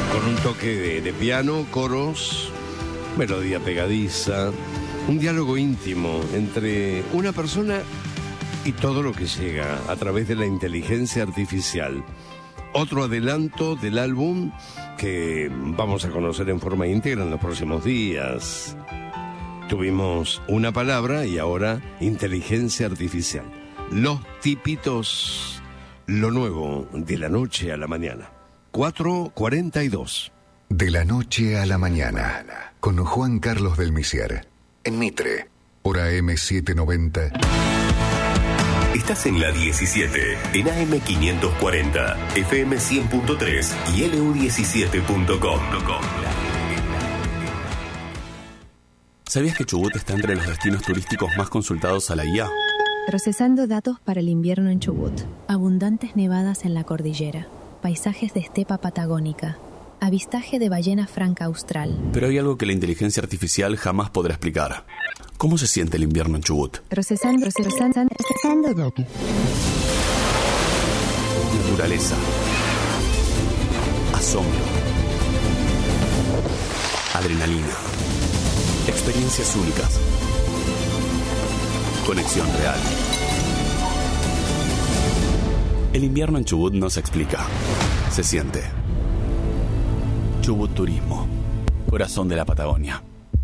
Con un toque de piano, coros, melodía pegadiza, un diálogo íntimo entre una persona y todo lo que llega a través de la inteligencia artificial. Otro adelanto del álbum que vamos a conocer en forma íntegra en los próximos días. Tuvimos Una Palabra y ahora inteligencia artificial. Los Tipitos, lo nuevo de la noche a la mañana. 4:42. De la noche a la mañana, con Juan Carlos del Misier, en Mitre, por AM790. Estás en la 17, en AM540, FM 100.3 y LU17.com. ¿Sabías que Chubut está entre los destinos turísticos más consultados a la IA? Procesando datos para el invierno en Chubut. Abundantes nevadas en la cordillera. Paisajes de estepa patagónica. Avistaje de ballena franca austral. Pero hay algo que la inteligencia artificial jamás podrá explicar. ¿Cómo se siente el invierno en Chubut? Procesando datos. Naturaleza. Asombro. Adrenalina. Experiencias únicas. Conexión real. El invierno en Chubut no se explica. Se siente. Chubut Turismo. Corazón de la Patagonia.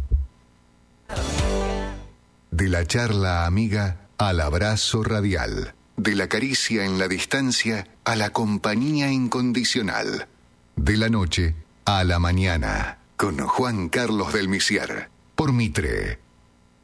De la charla amiga al abrazo radial. De la caricia en la distancia a la compañía incondicional. De la noche a la mañana. Con Juan Carlos del Misier. Por Mitre.